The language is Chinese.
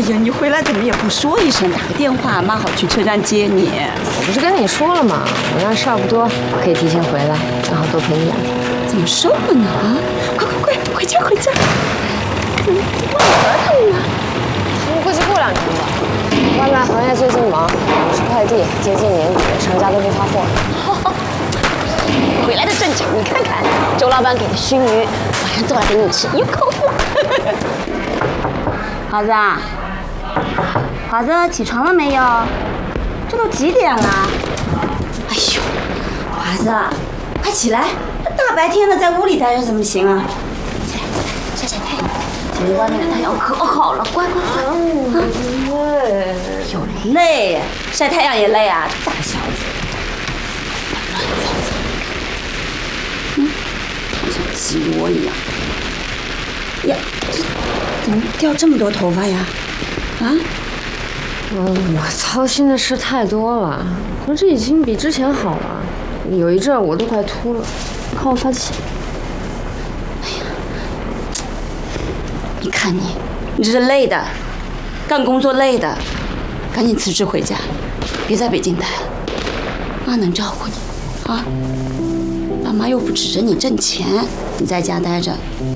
呀，你回来怎么也不说一声，打个电话，妈好去车站接你。 我不是跟你说了吗？我那事儿不多，可以提前回来，正好多陪你2天。 怎么瘦了呢？啊，快，回家！忘了他们了。 估计过2天吧。外卖行业最近忙，是快递，接近年底，商家都不发货了。 回来的正巧，你看看，周老板给的熏鱼，马上做了给你吃，有口福。华子啊，华子，起床了没有？这都几点了？哎呦，华子，快起来！大白天的在屋里待着怎么行啊？起来，晒太阳。今天外面的太阳可好了，乖。有累，晒太阳也累啊，大小子。好像鸡窝一样。呀，怎么掉这么多头发呀？啊？ 我操心的事太多了，可是这已经比之前好了。有一阵我都快秃了，看我发际线。 哎呀，你看你这是累的，干工作累的，赶紧辞职回家，别在北京待了。妈能照顾你啊，爸妈又不指着你挣钱，你在家待着。